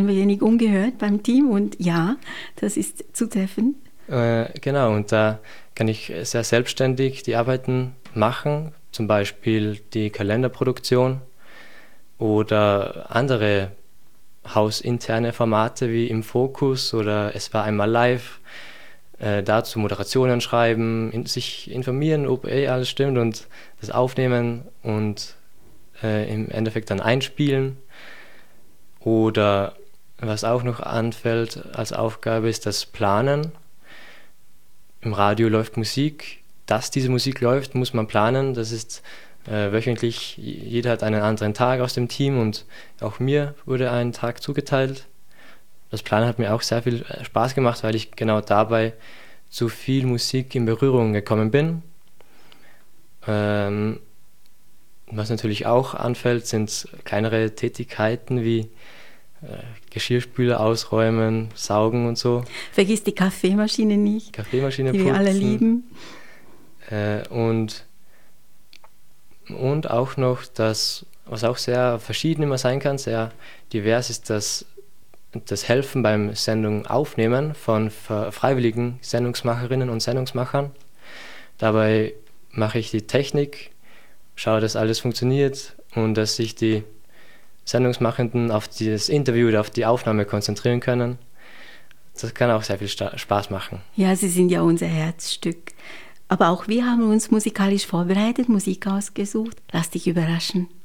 Wenig ungehört beim Team und ja, das ist zutreffend. Genau, und da kann ich sehr selbstständig die Arbeiten machen, zum Beispiel die Kalenderproduktion oder andere hausinterne Formate wie im Fokus oder Es war einmal live, dazu Moderationen schreiben, sich informieren, ob alles stimmt und das aufnehmen und im Endeffekt dann einspielen. Oder was auch noch anfällt als Aufgabe ist das Planen. Im Radio läuft Musik. Dass diese Musik läuft, muss man planen. Das ist wöchentlich. Jeder hat einen anderen Tag aus dem Team und auch mir wurde ein Tag zugeteilt. Das Planen hat mir auch sehr viel Spaß gemacht, weil ich genau dabei zu viel Musik in Berührung gekommen bin. Was natürlich auch anfällt, sind kleinere Tätigkeiten wie Geschirrspüler ausräumen, saugen und so. Vergiss die Kaffeemaschine nicht, Kaffeemaschine die putzen. wir alle lieben. Und auch noch das, was auch sehr verschieden immer sein kann, sehr divers, ist das Helfen beim Sendung aufnehmen von freiwilligen Sendungsmacherinnen und Sendungsmachern. Dabei mache ich die Technik, schaue, dass alles funktioniert und dass sich die Sendungsmachenden auf das Interview oder auf die Aufnahme konzentrieren können. Das kann auch sehr viel Spaß machen. Ja, Sie sind ja unser Herzstück. Aber auch wir haben uns musikalisch vorbereitet, Musik ausgesucht. Lass dich überraschen.